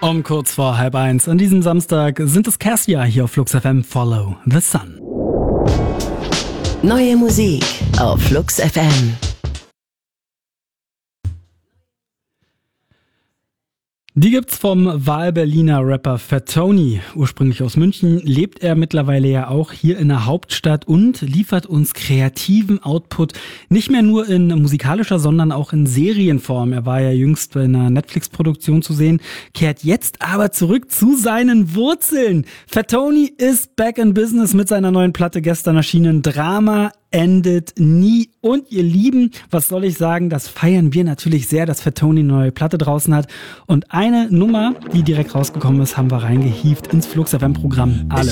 Um kurz vor 12:30 an diesem Samstag sind es Cassia hier auf Flux FM. Follow the Sun. Neue Musik auf Flux FM. Die gibt's vom Wahlberliner Rapper Fat Tony. Ursprünglich aus München, lebt er mittlerweile ja auch hier in der Hauptstadt und liefert uns kreativen Output, nicht mehr nur in musikalischer, sondern auch in Serienform. Er war ja jüngst in einer Netflix-Produktion zu sehen, kehrt jetzt aber zurück zu seinen Wurzeln. Fat Tony ist back in business mit seiner neuen Platte, gestern erschienen. Drama endet nie. Und ihr Lieben, was soll ich sagen, das feiern wir natürlich sehr, dass Fat Tony eine neue Platte draußen hat. Und eine Nummer, die direkt rausgekommen ist, haben wir reingehievt ins Flux FM Programm. Alle.